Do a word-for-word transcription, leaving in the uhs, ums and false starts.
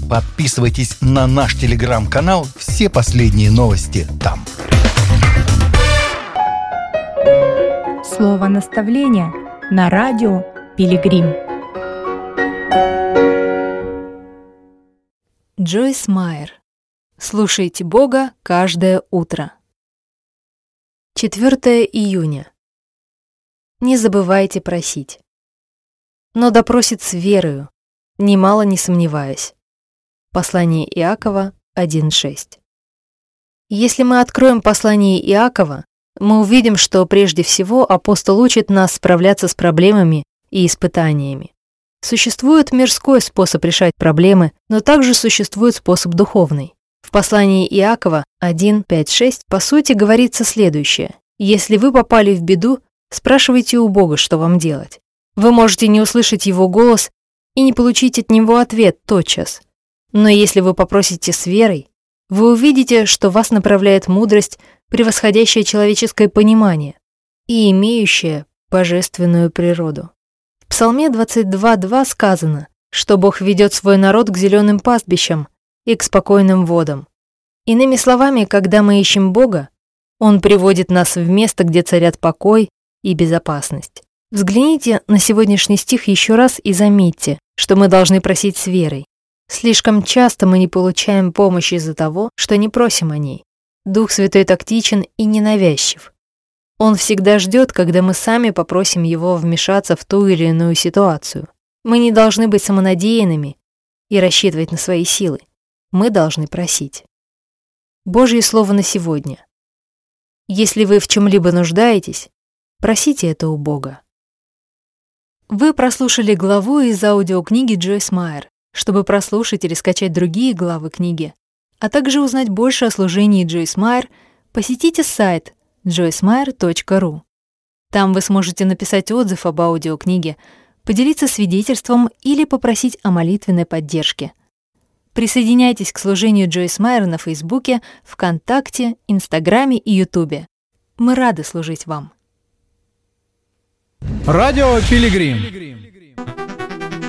Подписывайтесь на наш телеграм-канал, все последние новости там. Слово наставления на радио Пилигрим. Джойс Майер. Слушайте Бога каждое утро. четвёртое июня. Не забывайте просить. Но да просит с верою, немало не сомневаясь. Послание Иакова один шесть. Если мы откроем послание Иакова, мы увидим, что прежде всего апостол учит нас справляться с проблемами и испытаниями. Существует мирской способ решать проблемы, но также существует способ духовный. В послании Иакова один пять шесть по сути говорится следующее. Если вы попали в беду, спрашивайте у Бога, что вам делать. Вы можете не услышать Его голос и не получить от Него ответ тотчас. Но если вы попросите с верой, вы увидите, что вас направляет мудрость, превосходящая человеческое понимание и имеющая божественную природу. В Псалме двадцать два два сказано, что Бог ведет свой народ к зеленым пастбищам и к спокойным водам. Иными словами, когда мы ищем Бога, Он приводит нас в место, где царят покой и безопасность. Взгляните на сегодняшний стих еще раз и заметьте, что мы должны просить с верой. Слишком часто мы не получаем помощи из-за того, что не просим о ней. Дух Святой тактичен и ненавязчив. Он всегда ждет, когда мы сами попросим Его вмешаться в ту или иную ситуацию. Мы не должны быть самонадеянными и рассчитывать на свои силы. Мы должны просить. Божье слово на сегодня. Если вы в чем-либо нуждаетесь, просите это у Бога. Вы прослушали главу из аудиокниги Джойс Майер. Чтобы прослушать или скачать другие главы книги, а также узнать больше о служении Джойс Майер, посетите сайт джойс майер точка ру. Там вы сможете написать отзыв об аудиокниге, поделиться свидетельством или попросить о молитвенной поддержке. Присоединяйтесь к служению Джойс Майер на Фейсбуке, ВКонтакте, Инстаграме и Ютубе. Мы рады служить вам. Радио Пилигрим.